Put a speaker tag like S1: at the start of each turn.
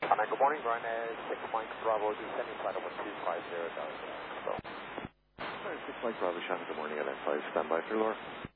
S1: Good morning, Brian. 6 Mike Bravo, descending flight over 250 Dallas.
S2: All right, 6 Mike Bravo, Shannon, good morning, LN5, standby for Laura.